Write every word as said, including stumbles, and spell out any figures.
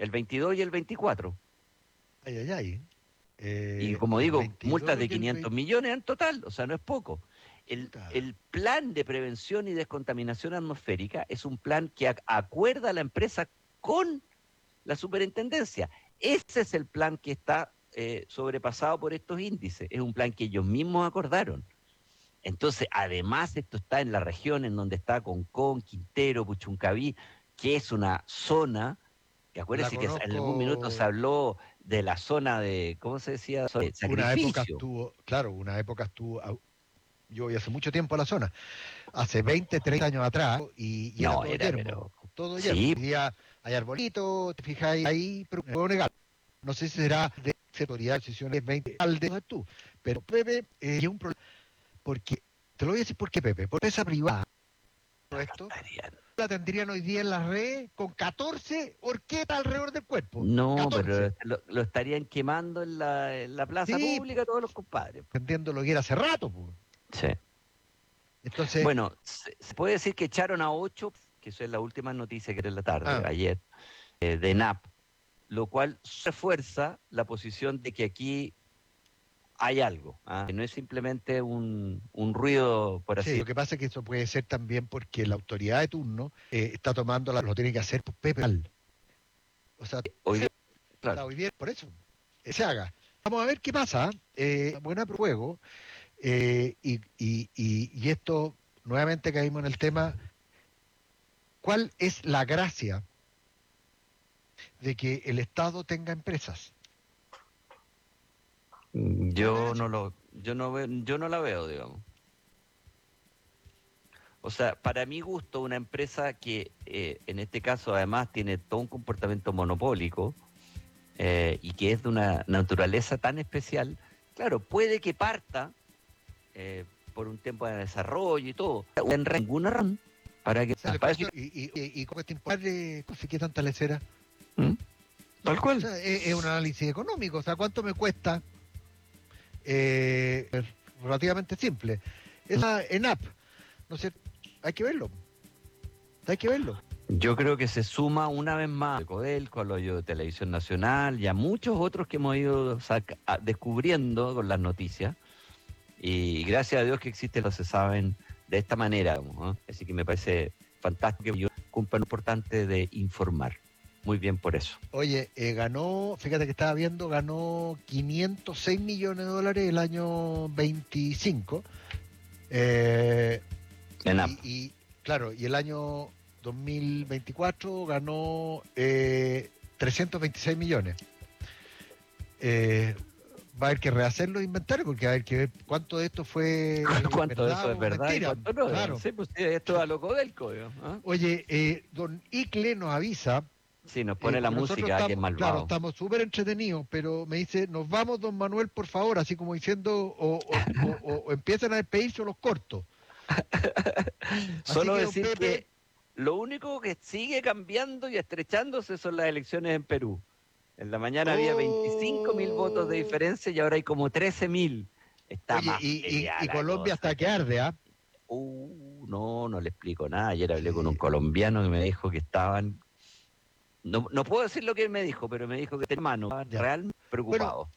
el veintidós y el veinticuatro. Ay, ay, ay. Y Eh, como el digo, veintidós multas de y el quinientos veinte. millones en total, o sea, no es poco. El, Puta. el plan de prevención y descontaminación atmosférica es un plan que ac- acuerda la empresa con la superintendencia. Ese es el plan que está eh, sobrepasado por estos índices. Es un plan que ellos mismos acordaron. Entonces, además, esto está en la región en donde está Concón, Quintero, Puchuncaví, que es una zona, que La acuérdense que en algún minuto se conozco. habló de la zona de, ¿cómo se decía? Zona de Una época sacrificio. estuvo, claro, una época estuvo, au- yo voy hace mucho tiempo a la zona, hace veinte, treinta años atrás, y, y era No, todo era, yermo, pero todo yermo. sí, Hoy día hay arbolitos, te fijáis ahí, pero no puedo negar. No sé si será de autoridad de decisiones veinte, alde, no sé tú, pero Pepe, eh, es un problema, porque, te lo voy a decir por qué, Pepe, por esa privada, todo esto, estarían. la tendrían hoy día en las redes con catorce horquetas alrededor del cuerpo, No, pero catorce. lo, lo estarían quemando en la, en la plaza Sí, pública todos los compadres. entendiendo lo que era hace rato, pues. Sí. Entonces, Bueno, se, se puede decir que echaron a ocho, que eso es la última noticia que era en la tarde, ah, ayer, eh, de N A P, lo cual refuerza la posición de que aquí hay algo, ¿ah? Que no es simplemente un, un ruido, por así sí, lo decirlo. que pasa es que eso puede ser también porque la autoridad de turno eh, está tomando, la, lo tiene que hacer pues, Pepe. Al. O sea, Hoy se día, claro. está hoy bien, por eso, eh, se haga. Vamos a ver qué pasa. Eh, buena juego. Eh, y, y, y, y esto, nuevamente caímos en el tema, ¿cuál es la gracia de que el Estado tenga empresas? ¿Cuál es la Yo gracia? no lo, yo no veo, yo no la veo, digamos. O sea, para mi gusto, una empresa que eh, en este caso además tiene todo un comportamiento monopólico eh, y que es de una naturaleza tan especial, claro, puede que parta eh, por un tiempo de desarrollo y todo. En ninguna razón para que Sale para por eso- eso, y, y, y, y cómo este impadre, ¿qué qué tanta lecera? ¿Mm? Tal O cual. sea, es, es un análisis económico. O sea, ¿cuánto me cuesta? Eh, es relativamente simple. Esa en app, no sé, hay que verlo, hay que verlo. Yo creo que se suma una vez más a Codelco, a lo de Televisión Nacional y a muchos otros que hemos ido saca- a- descubriendo con las noticias. Y gracias a Dios que existen, se saben de esta manera, digamos, ¿no? Así que me parece fantástico que ellos cumplan lo importante de informar. Muy bien por eso. Oye, eh, ganó, fíjate que estaba viendo, ganó quinientos seis millones de dólares el año veinticinco. Eh, En app. y, y, claro, y el año dos mil veinticuatro ganó eh, trescientos veintiséis millones. Eh, Va a haber que rehacer los inventarios porque va a haber que ver cuánto de esto fue ¿Cuánto de eso verdad es o verdad y mentira. cuánto no? Digamos? Claro. Sí, pues sí, esto es a lo Codelco, digamos, ¿ah? Oye, eh, don Icle nos avisa, Sí, nos eh, pone la porque nosotros música, que es estamos, claro, malvado. estamos súper entretenidos, pero me dice, nos vamos, don Manuel, por favor, así como diciendo, o, o, o, o empiezan a despedirse o los cortos. Así Solo que, don decir Pepe, que lo único que sigue cambiando y estrechándose son las elecciones en Perú. En la mañana había veinticinco mil votos de oh, diferencia y ahora hay como trece mil. Está oye, más y, y, peleada y la Colombia cosa. hasta que arde, ¿ah? Uh, no, no le explico nada. Ayer hablé con un Sí. colombiano que me dijo que estaban. No, no puedo decir lo que él me dijo, pero me dijo que tenía mano, estaban Ya. realmente Bueno, preocupados.